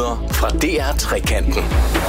nyheder fra DR Trekanten.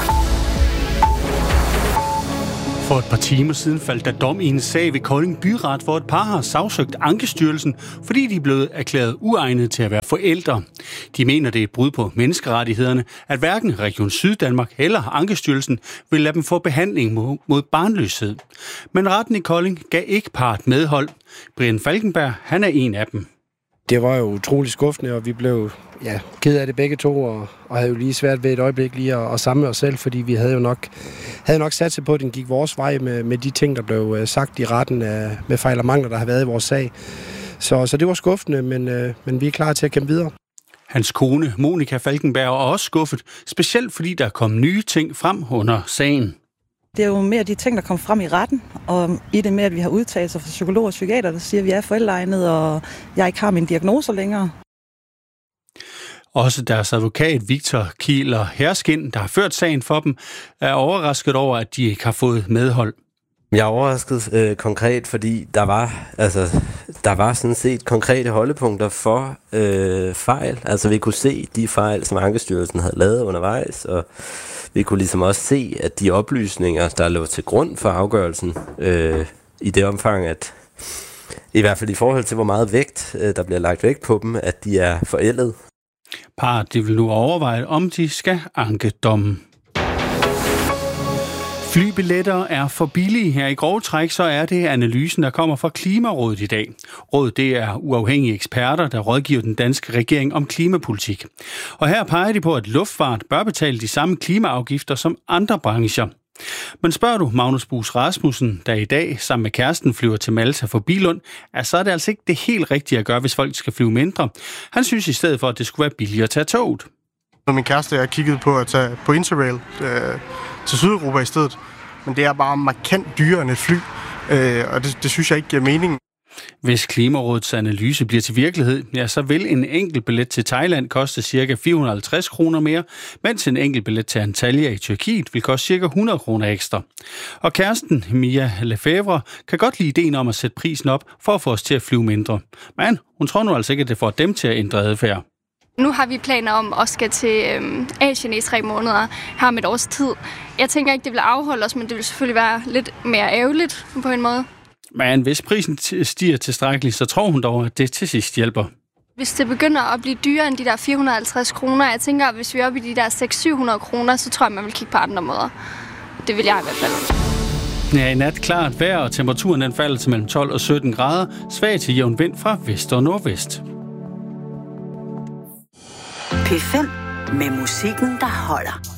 For et par timer siden faldt der dom i en sag ved Kolding Byret, hvor et par har sagsøgt Ankestyrelsen, fordi de er blevet erklæret uegnede til at være forældre. De mener, det er et brud på menneskerettighederne, at hverken Region Syddanmark eller Ankestyrelsen vil lade dem få behandling mod barnløshed. Men retten i Kolding gav ikke parret medhold. Brian Falkenberg, han er en af dem. Det var jo utroligt skuffende, og vi blev ked af det begge to, og havde jo lige svært ved et øjeblik lige at samle os selv, fordi vi havde jo nok sat sig på, at den gik vores vej med de ting, der blev sagt i retten med fejl og mangler, der har været i vores sag. Så det var skuffende, men vi er klar til at kæmpe videre. Hans kone, Monika Falkenberg, er også skuffet, specielt fordi der kom nye ting frem under sagen. Det er jo mere de ting, der kom frem i retten, og i det med, at vi har udtalelser fra psykologer og psykiater, der siger, at vi er forældreegnede, og jeg ikke har mine diagnoser længere. Også deres advokat, Victor Kieler Herskin, der har ført sagen for dem, er overrasket over, at de ikke har fået medhold. Jeg er overrasket konkret, fordi der var sådan set konkrete holdepunkter for fejl. Altså vi kunne se de fejl, som Ankestyrelsen havde lavet undervejs, og vi kunne ligesom også se, at de oplysninger, der lå til grund for afgørelsen, i det omfang, at i hvert fald i forhold til, hvor meget vægt, der bliver lagt vægt på dem, at de er forældet. Parret vil nu overveje, om de skal anke dommen. Flybilletter er for billige. Her i grove træk, så er det analysen, der kommer fra Klimarådet i dag. Rådet, det er uafhængige eksperter, der rådgiver den danske regering om klimapolitik. Og her peger de på, at luftfart bør betale de samme klimaafgifter som andre brancher. Men spørger du Magnus Buus Rasmussen, der i dag sammen med kæresten flyver til Malta for Billund, så er det altså ikke det helt rigtige at gøre, hvis folk skal flyve mindre. Han synes i stedet for, at det skulle være billigere at tage toget. Min kæreste har kigget på at tage på Interrail til Sydeuropa i stedet, men det er bare markant dyrere end et fly, og det synes jeg ikke giver mening. Hvis Klimarådets analyse bliver til virkelighed, så vil en enkelt billet til Thailand koste ca. 450 kroner mere, mens en enkelt billet til Antalya i Tyrkiet vil koste ca. 100 kroner ekstra. Og kæresten, Mia Lefebvre, kan godt lide ideen om at sætte prisen op for at få os til at flyve mindre. Men hun tror nu altså ikke, at det får dem til at ændre adfærd. Nu har vi planer om at skal til Asien i 3 måneder her om et års tid. Jeg tænker ikke, det vil afholde os, men det vil selvfølgelig være lidt mere ærgerligt på en måde. Men hvis prisen stiger tilstrækkeligt, så tror hun dog, at det til sidst hjælper. Hvis det begynder at blive dyrere end de der 450 kroner, jeg tænker, at hvis vi er oppe i de der 600-700 kroner, så tror jeg, man vil kigge på andre måder. Det vil jeg i hvert fald. Ja, i nat klart vejr, og temperaturen den falder til mellem 12 og 17 grader. Svag til jævn vind fra vest og nordvest. P5 med musikken, der holder.